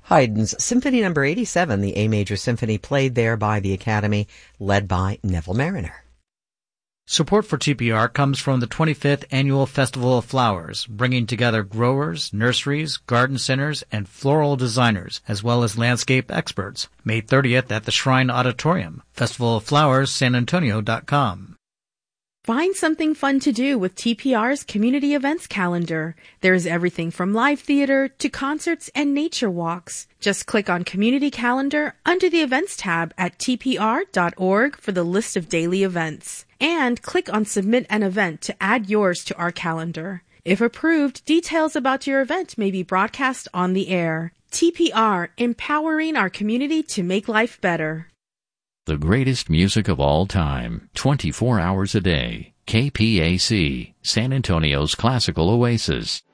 Haydn's Symphony No. 87, the A Major Symphony, played there by the Academy, led by Neville Marriner. Support for TPR comes from the 25th Annual Festival of Flowers, bringing together growers, nurseries, garden centers, and floral designers, as well as landscape experts. May 30th at the Shrine Auditorium. FestivalOfFlowersSanAntonio.com. Find something fun to do with TPR's community events calendar. There's everything from live theater to concerts and nature walks. Just click on Community Calendar under the Events tab at tpr.org for the list of daily events. And click on Submit an Event to add yours to our calendar. If approved, details about your event may be broadcast on the air. TPR, empowering our community to make life better. The greatest music of all time, 24 hours a day. KPAC, San Antonio's classical oasis.